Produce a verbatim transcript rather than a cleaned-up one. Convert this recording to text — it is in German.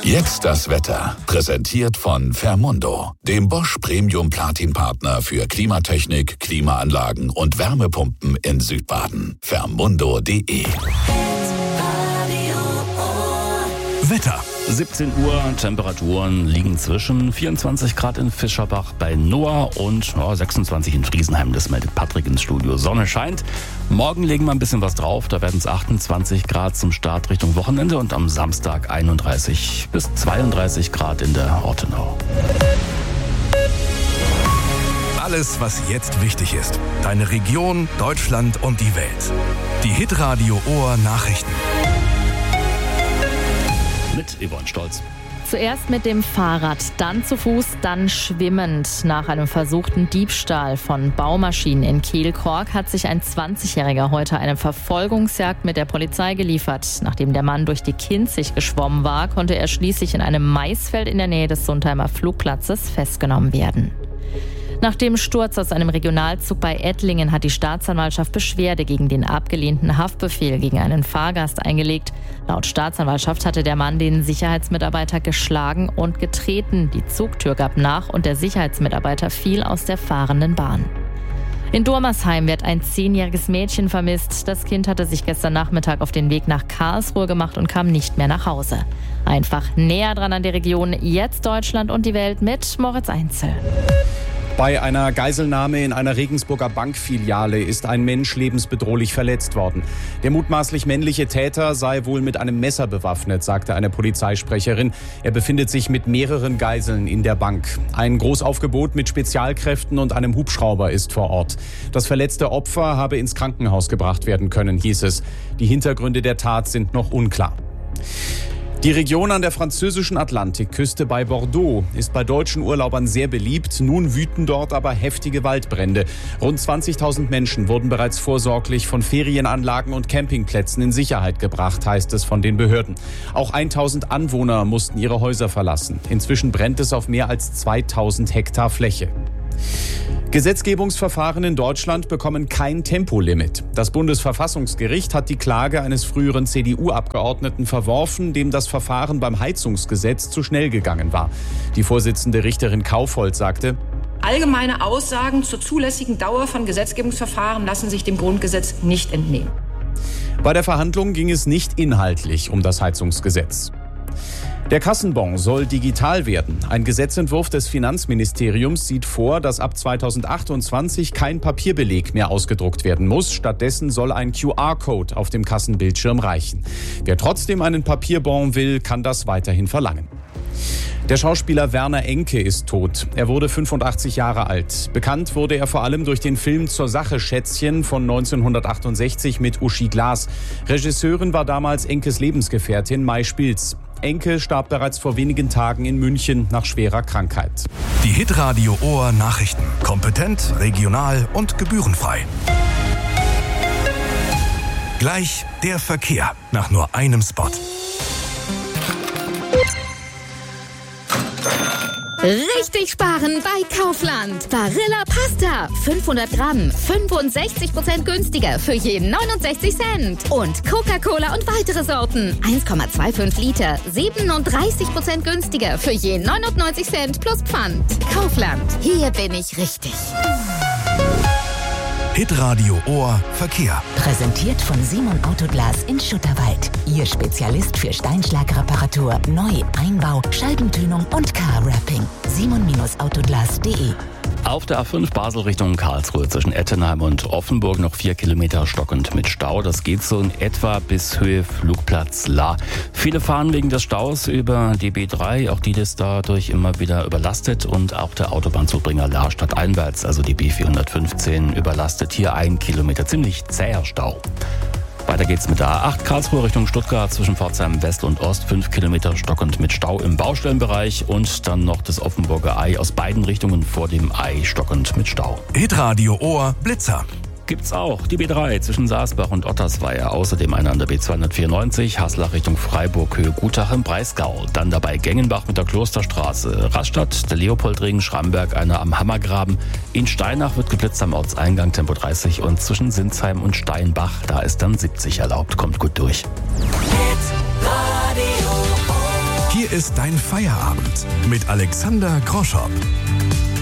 Jetzt das Wetter. Präsentiert von Fermundo, dem Bosch Premium Platin Partner für Klimatechnik, Klimaanlagen und Wärmepumpen in Südbaden. Fermundo punkt de. Wetter. siebzehn Uhr, Temperaturen liegen zwischen vierundzwanzig Grad in Fischerbach bei Noah und oh, sechsundzwanzig in Friesenheim. Das meldet Patrick ins Studio. Sonne scheint. Morgen legen wir ein bisschen was drauf. Da werden es achtundzwanzig Grad zum Start Richtung Wochenende und am Samstag einunddreißig bis zweiunddreißig Grad in der Ortenau. Alles, was jetzt wichtig ist. Deine Region, Deutschland und die Welt. Die Hitradio Ohr Nachrichten. Mit Yvonne Stolz. Zuerst mit dem Fahrrad, dann zu Fuß, dann schwimmend. Nach einem versuchten Diebstahl von Baumaschinen in Kehlkork hat sich ein zwanzigjähriger heute eine Verfolgungsjagd mit der Polizei geliefert. Nachdem der Mann durch die Kinzig geschwommen war, konnte er schließlich in einem Maisfeld in der Nähe des Sundheimer Flugplatzes festgenommen werden. Nach dem Sturz aus einem Regionalzug bei Ettlingen hat die Staatsanwaltschaft Beschwerde gegen den abgelehnten Haftbefehl gegen einen Fahrgast eingelegt. Laut Staatsanwaltschaft hatte der Mann den Sicherheitsmitarbeiter geschlagen und getreten. Die Zugtür gab nach und der Sicherheitsmitarbeiter fiel aus der fahrenden Bahn. In Dormersheim wird ein zehnjähriges Mädchen vermisst. Das Kind hatte sich gestern Nachmittag auf den Weg nach Karlsruhe gemacht und kam nicht mehr nach Hause. Einfach näher dran an die Region, jetzt Deutschland und die Welt mit Moritz Einzel. Bei einer Geiselnahme in einer Regensburger Bankfiliale ist ein Mensch lebensbedrohlich verletzt worden. Der mutmaßlich männliche Täter sei wohl mit einem Messer bewaffnet, sagte eine Polizeisprecherin. Er befindet sich mit mehreren Geiseln in der Bank. Ein Großaufgebot mit Spezialkräften und einem Hubschrauber ist vor Ort. Das verletzte Opfer habe ins Krankenhaus gebracht werden können, hieß es. Die Hintergründe der Tat sind noch unklar. Die Region an der französischen Atlantikküste bei Bordeaux ist bei deutschen Urlaubern sehr beliebt. Nun wüten dort aber heftige Waldbrände. Rund zwanzigtausend Menschen wurden bereits vorsorglich von Ferienanlagen und Campingplätzen in Sicherheit gebracht, heißt es von den Behörden. Auch tausend Anwohner mussten ihre Häuser verlassen. Inzwischen brennt es auf mehr als zweitausend Hektar Fläche. Gesetzgebungsverfahren in Deutschland bekommen kein Tempolimit. Das Bundesverfassungsgericht hat die Klage eines früheren C D U-Abgeordneten verworfen, dem das Verfahren beim Heizungsgesetz zu schnell gegangen war. Die Vorsitzende Richterin Kaufhold sagte: Allgemeine Aussagen zur zulässigen Dauer von Gesetzgebungsverfahren lassen sich dem Grundgesetz nicht entnehmen. Bei der Verhandlung ging es nicht inhaltlich um das Heizungsgesetz. Der Kassenbon soll digital werden. Ein Gesetzentwurf des Finanzministeriums sieht vor, dass ab zweitausendachtundzwanzig kein Papierbeleg mehr ausgedruckt werden muss. Stattdessen soll ein Q R-Code auf dem Kassenbildschirm reichen. Wer trotzdem einen Papierbon will, kann das weiterhin verlangen. Der Schauspieler Werner Enke ist tot. Er wurde fünfundachtzig Jahre alt. Bekannt wurde er vor allem durch den Film Zur Sache Schätzchen von neunzehnhundertachtundsechzig mit Uschi Glas. Regisseurin war damals Enkes Lebensgefährtin Mai Spilz. Enke starb bereits vor wenigen Tagen in München nach schwerer Krankheit. Die Hitradio Ohr Nachrichten. Kompetent, regional und gebührenfrei. Gleich der Verkehr nach nur einem Spot. Richtig sparen bei Kaufland. Barilla Pasta. fünfhundert Gramm. fünfundsechzig Prozent günstiger für je neunundsechzig Cent. Und Coca-Cola und weitere Sorten. eins Komma fünfundzwanzig Liter. siebenunddreißig Prozent günstiger für je neunundneunzig Cent plus Pfand. Kaufland. Hier bin ich richtig. Hitradio Ohr Verkehr. Präsentiert von Simon Autoglas in Schutterwald. Ihr Spezialist für Steinschlagreparatur, Neu-, Einbau, Scheibentönung und Car-Wrapping. simon Autoglas punkt de. Auf der A fünf Basel Richtung Karlsruhe zwischen Ettenheim und Offenburg noch vier Kilometer stockend mit Stau. Das geht so in etwa bis Höhe Flugplatz Lahr. Viele fahren wegen des Staus über die B drei. Auch die ist dadurch immer wieder überlastet. Und auch der Autobahnzubringer Lahr stadteinwärts, also die B vierhundertfünfzehn, überlastet hier ein Kilometer. Ziemlich zäher Stau. Weiter geht's mit der A acht Karlsruhe Richtung Stuttgart zwischen Pforzheim West und Ost. Fünf Kilometer stockend mit Stau im Baustellenbereich und dann noch das Offenburger Ei aus beiden Richtungen vor dem Ei stockend mit Stau. Hitradio Ohr Blitzer. Gibt's auch die B drei zwischen Saasbach und Ottersweier. Außerdem eine an der B zweihundertvierundneunzig, Haslach Richtung Freiburg, Höhe Gutach im Breisgau. Dann dabei Gengenbach mit der Klosterstraße. Rastatt, der Leopoldring, Schramberg, einer am Hammergraben. In Steinach wird geblitzt am Ortseingang, Tempo dreißig. Und zwischen Sinsheim und Steinbach, da ist dann siebzig erlaubt. Kommt gut durch. Hier ist dein Feierabend mit Alexander Groschopp.